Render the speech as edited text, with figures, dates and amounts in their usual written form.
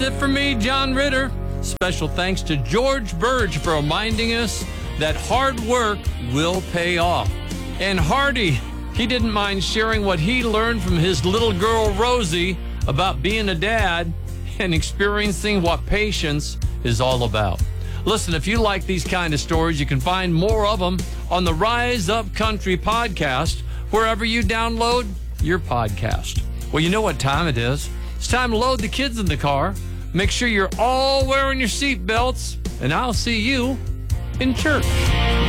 It for me, John Ritter. Special thanks to George Burge for reminding us that hard work will pay off. And Hardy, he didn't mind sharing what he learned from his little girl, Rosie, about being a dad and experiencing what patience is all about. Listen, if you like these kind of stories, you can find more of them on the Rise Up Country podcast, wherever you download your podcast. Well, you know what time it is. It's time to load the kids in the car. Make sure you're all wearing your seatbelts, and I'll see you in church.